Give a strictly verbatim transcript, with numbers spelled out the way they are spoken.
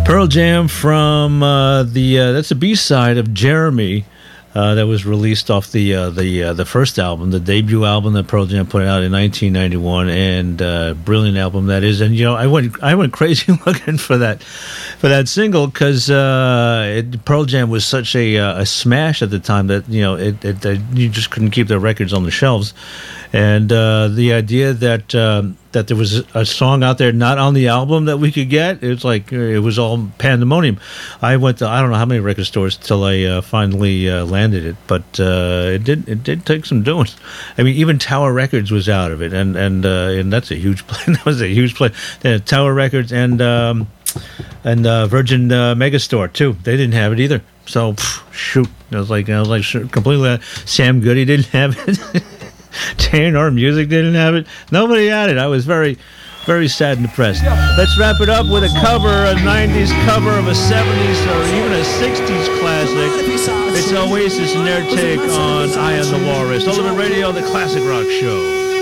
Pearl Jam from uh, the uh, that's the B-side of Jeremy uh, that was released off the uh, the uh, the first album, the debut album that Pearl Jam put out in nineteen ninety-one, and uh, brilliant album that is. And you know, I went I went crazy looking for that for that single because uh, Pearl Jam was such a uh, a smash at the time that you know it, it, it you just couldn't keep their records on the shelves, and uh, the idea that. Um, that there was a song out there not on the album that we could get. It was like, it was all pandemonium. I went to, I don't know how many record stores till I uh, finally uh, landed it, but uh, it did it did take some doing. I mean, even Tower Records was out of it, and and uh, and that's a huge play. That was a huge play. Uh, Tower Records and um, and uh, Virgin uh, Megastore too. They didn't have it either. So pff, shoot, I was like, I was like sure, completely. Uh, Sam Goody didn't have it. J and R Music didn't have it. Nobody had it. I was very, very sad and depressed. Let's wrap it up with a cover, a nineties cover of a seventies or even a sixties classic. It's Oasis and their take on I Am the Walrus. Ultimate Radio, the classic rock show.